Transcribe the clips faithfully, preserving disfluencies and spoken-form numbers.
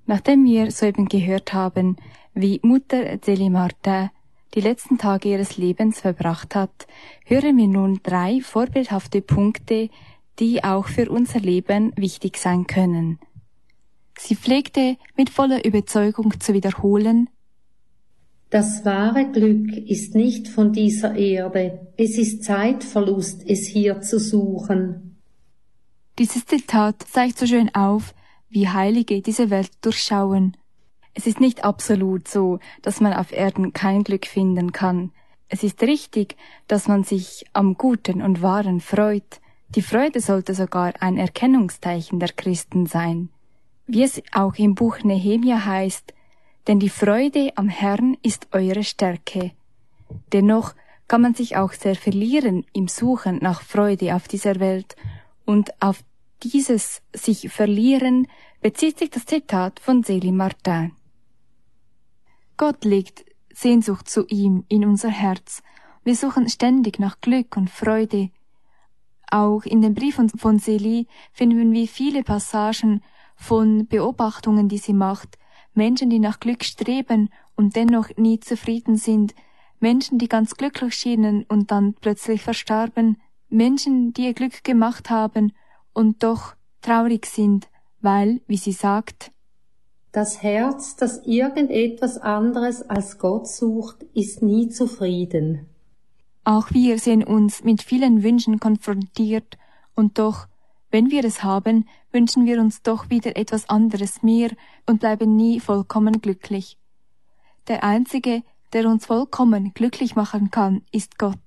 Nachdem wir soeben gehört haben, wie Mutter Zélie Martin die letzten Tage ihres Lebens verbracht hat, hören wir nun drei vorbildhafte Punkte, die auch für unser Leben wichtig sein können. Sie pflegte mit voller Überzeugung zu wiederholen: Das wahre Glück ist nicht von dieser Erde, es ist Zeitverlust, es hier zu suchen. Dieses Zitat zeigt so schön auf, wie Heilige diese Welt durchschauen. Es ist nicht absolut so, dass man auf Erden kein Glück finden kann. Es ist richtig, dass man sich am Guten und Wahren freut. Die Freude sollte sogar ein Erkennungszeichen der Christen sein. Wie es auch im Buch Nehemia heißt: Denn die Freude am Herrn ist eure Stärke. Dennoch kann man sich auch sehr verlieren im Suchen nach Freude auf dieser Welt, und auf dieses sich verlieren bezieht sich das Zitat von Zélie Martin. Gott legt Sehnsucht zu ihm in unser Herz. Wir suchen ständig nach Glück und Freude. Auch in den Briefen von Zélie finden wir viele Passagen von Beobachtungen, die sie macht. Menschen, die nach Glück streben und dennoch nie zufrieden sind. Menschen, die ganz glücklich schienen und dann plötzlich verstarben. Menschen, die ihr Glück gemacht haben und doch traurig sind, weil, wie sie sagt, das Herz, das irgendetwas anderes als Gott sucht, ist nie zufrieden. Auch wir sehen uns mit vielen Wünschen konfrontiert, und doch, wenn wir es haben, wünschen wir uns doch wieder etwas anderes mehr und bleiben nie vollkommen glücklich. Der Einzige, der uns vollkommen glücklich machen kann, ist Gott.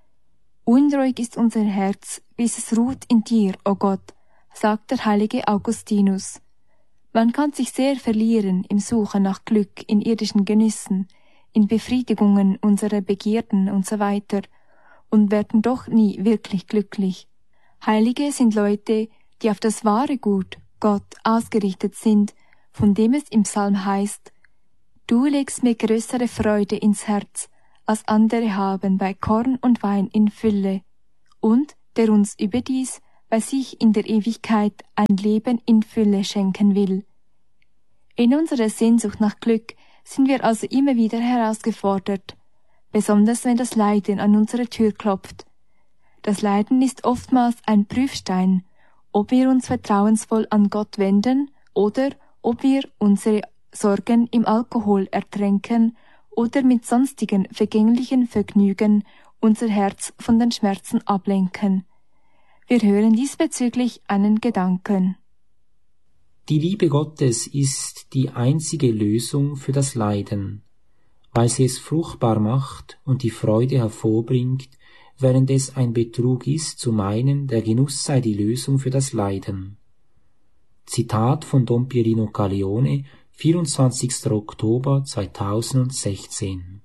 Unruhig ist unser Herz, bis es ruht in dir, o Gott, sagt der heilige Augustinus. Man kann sich sehr verlieren im Suchen nach Glück in irdischen Genüssen, in Befriedigungen unserer Begierden und so weiter, und werden doch nie wirklich glücklich. Heilige sind Leute, die auf das wahre Gut, Gott, ausgerichtet sind, von dem es im Psalm heißt: Du legst mir größere Freude ins Herz, als andere haben bei Korn und Wein in Fülle, und der uns überdies bei sich in der Ewigkeit ein Leben in Fülle schenken will. In unserer Sehnsucht nach Glück sind wir also immer wieder herausgefordert, besonders wenn das Leiden an unsere Tür klopft. Das Leiden ist oftmals ein Prüfstein, ob wir uns vertrauensvoll an Gott wenden oder ob wir unsere Sorgen im Alkohol ertränken oder mit sonstigen vergänglichen Vergnügen unser Herz von den Schmerzen ablenken. Wir hören diesbezüglich einen Gedanken. Die Liebe Gottes ist die einzige Lösung für das Leiden, weil sie es fruchtbar macht und die Freude hervorbringt, während es ein Betrug ist, zu meinen, der Genuss sei die Lösung für das Leiden. Zitat von Dom Pierino Caglione, vierundzwanzigster Oktober zweitausendsechzehn.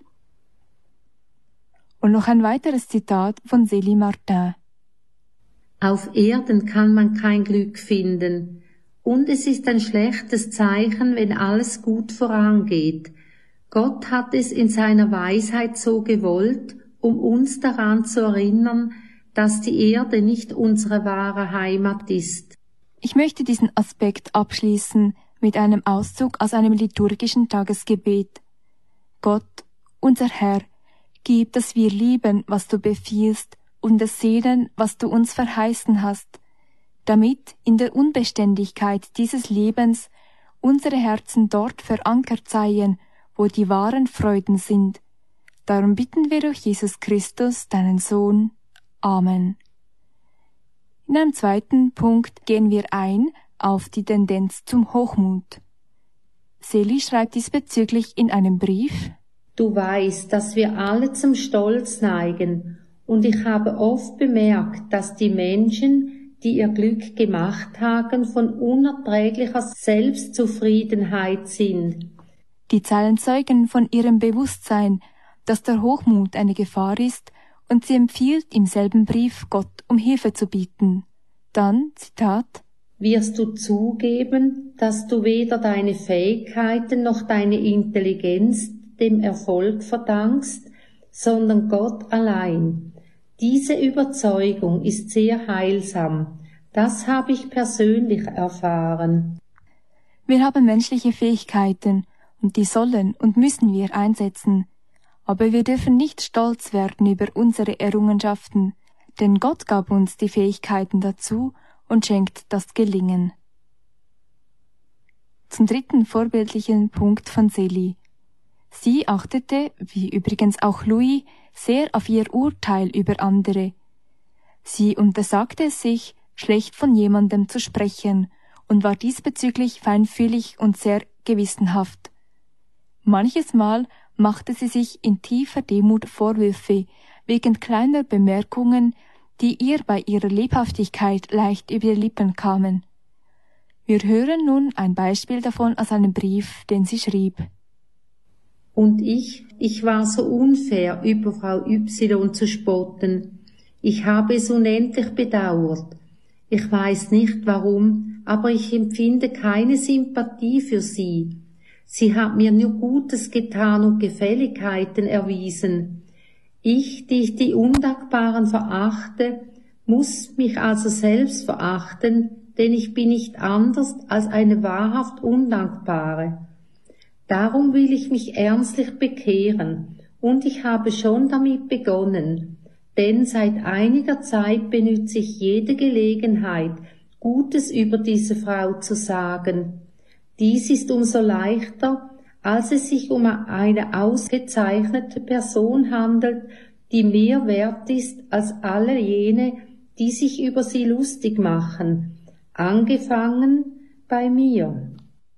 Und noch ein weiteres Zitat von Zélie Martin. Auf Erden kann man kein Glück finden, und es ist ein schlechtes Zeichen, wenn alles gut vorangeht. Gott hat es in seiner Weisheit so gewollt, um uns daran zu erinnern, dass die Erde nicht unsere wahre Heimat ist. Ich möchte diesen Aspekt abschließen mit einem Auszug aus einem liturgischen Tagesgebet. Gott, unser Herr, gib, dass wir lieben, was du befiehlst, und das sehnen, was du uns verheißen hast, damit in der Unbeständigkeit dieses Lebens unsere Herzen dort verankert seien, wo die wahren Freuden sind. Darum bitten wir durch Jesus Christus, deinen Sohn. Amen. In einem zweiten Punkt gehen wir ein auf die Tendenz zum Hochmut. Zélie schreibt diesbezüglich in einem Brief: Du weißt, dass wir alle zum Stolz neigen, und ich habe oft bemerkt, dass die Menschen, die ihr Glück gemacht haben, von unerträglicher Selbstzufriedenheit sind. Die Zeilen zeugen von ihrem Bewusstsein, dass der Hochmut eine Gefahr ist, und sie empfiehlt im selben Brief, Gott um Hilfe zu bitten. Dann, Zitat: Wirst du zugeben, dass du weder deine Fähigkeiten noch deine Intelligenz dem Erfolg verdankst, sondern Gott allein. Diese Überzeugung ist sehr heilsam. Das habe ich persönlich erfahren. Wir haben menschliche Fähigkeiten und die sollen und müssen wir einsetzen. Aber wir dürfen nicht stolz werden über unsere Errungenschaften, denn Gott gab uns die Fähigkeiten dazu und schenkt das Gelingen. Zum dritten vorbildlichen Punkt von Seli. Sie achtete, wie übrigens auch Louis, sehr auf ihr Urteil über andere. Sie untersagte es sich, schlecht von jemandem zu sprechen und war diesbezüglich feinfühlig und sehr gewissenhaft. Manches Mal machte sie sich in tiefer Demut Vorwürfe wegen kleiner Bemerkungen, die ihr bei ihrer Lebhaftigkeit leicht über die Lippen kamen. Wir hören nun ein Beispiel davon aus einem Brief, den sie schrieb. Und ich, ich war so unfair, über Frau Y zu spotten. Ich habe es unendlich bedauert. Ich weiß nicht warum, aber ich empfinde keine Sympathie für sie. Sie hat mir nur Gutes getan und Gefälligkeiten erwiesen. Ich, die ich die Undankbaren verachte, muss mich also selbst verachten, denn ich bin nicht anders als eine wahrhaft Undankbare. Darum will ich mich ernstlich bekehren, und ich habe schon damit begonnen, denn seit einiger Zeit benütze ich jede Gelegenheit, Gutes über diese Frau zu sagen. Dies ist umso leichter, als es sich um eine ausgezeichnete Person handelt, die mehr wert ist als alle jene, die sich über sie lustig machen, angefangen bei mir.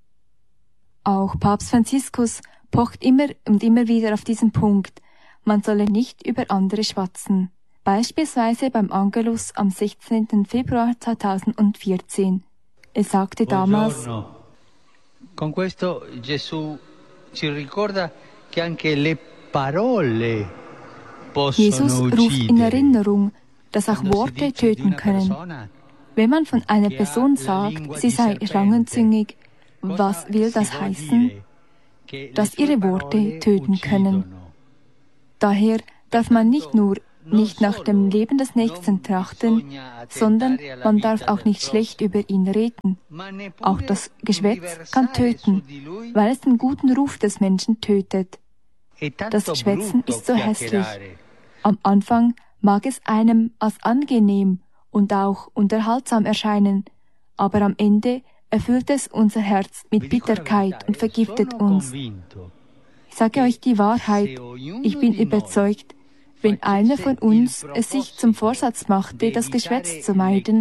Auch Papst Franziskus pocht immer und immer wieder auf diesen Punkt, man solle nicht über andere schwatzen. Beispielsweise beim Angelus am sechzehnten Februar zweitausendvierzehn. Er sagte damals: Con questo Gesù ci ricorda che anche le parole possono Jesus ruft in Erinnerung, dass auch Worte töten können. Wenn man von einer Person sagt, sie sei schlangenzüngig, was will das heißen? Dass ihre Worte töten können. Daher darf man nicht nur nicht nach dem Leben des Nächsten trachten, sondern man darf auch nicht schlecht über ihn reden. Auch das Geschwätz kann töten, weil es den guten Ruf des Menschen tötet. Das Schwätzen ist so hässlich. Am Anfang mag es einem als angenehm und auch unterhaltsam erscheinen, aber am Ende erfüllt es unser Herz mit Bitterkeit und vergiftet uns. Ich sage euch die Wahrheit, ich bin überzeugt, wenn einer von uns es sich zum Vorsatz machte, das Geschwätz zu meiden,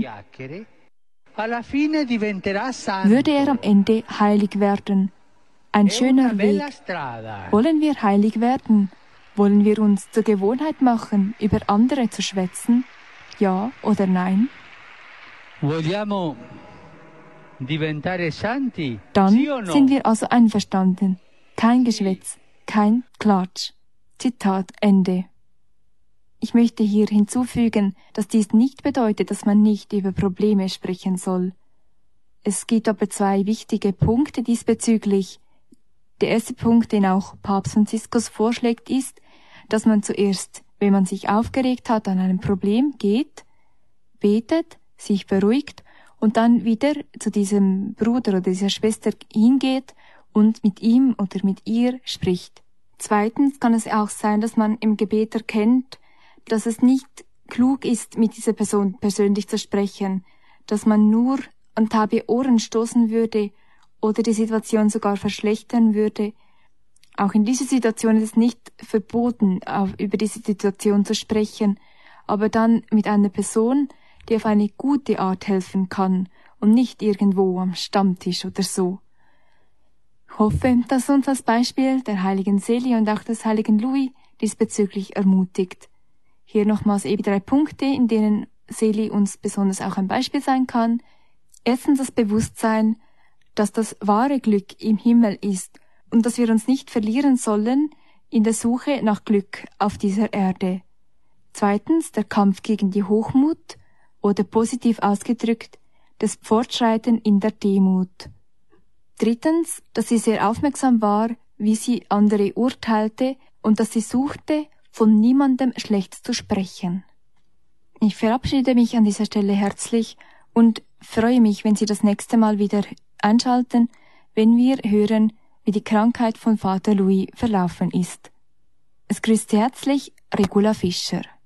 würde er am Ende heilig werden. Ein schöner Weg. Wollen wir heilig werden? Wollen wir uns zur Gewohnheit machen, über andere zu schwätzen? Ja oder nein? Dann sind wir also einverstanden. Kein Geschwätz, kein Klatsch. Zitat Ende. Ich möchte hier hinzufügen, dass dies nicht bedeutet, dass man nicht über Probleme sprechen soll. Es gibt aber zwei wichtige Punkte diesbezüglich. Der erste Punkt, den auch Papst Franziskus vorschlägt, ist, dass man zuerst, wenn man sich aufgeregt hat an einem Problem, geht, betet, sich beruhigt und dann wieder zu diesem Bruder oder dieser Schwester hingeht und mit ihm oder mit ihr spricht. Zweitens kann es auch sein, dass man im Gebet erkennt, dass es nicht klug ist, mit dieser Person persönlich zu sprechen, dass man nur an taube Ohren stoßen würde oder die Situation sogar verschlechtern würde. Auch in dieser Situation ist es nicht verboten, über diese Situation zu sprechen, aber dann mit einer Person, die auf eine gute Art helfen kann und nicht irgendwo am Stammtisch oder so. Ich hoffe, dass uns das Beispiel der heiligen Seli und auch des heiligen Louis diesbezüglich ermutigt. Hier nochmals eben drei Punkte, in denen Seli uns besonders auch ein Beispiel sein kann. Erstens das Bewusstsein, dass das wahre Glück im Himmel ist und dass wir uns nicht verlieren sollen in der Suche nach Glück auf dieser Erde. Zweitens der Kampf gegen die Hochmut oder positiv ausgedrückt das Fortschreiten in der Demut. Drittens, dass sie sehr aufmerksam war, wie sie andere urteilte und dass sie suchte, von niemandem schlecht zu sprechen. Ich verabschiede mich an dieser Stelle herzlich und freue mich, wenn Sie das nächste Mal wieder einschalten, wenn wir hören, wie die Krankheit von Vater Louis verlaufen ist. Es grüßt herzlich Regula Fischer.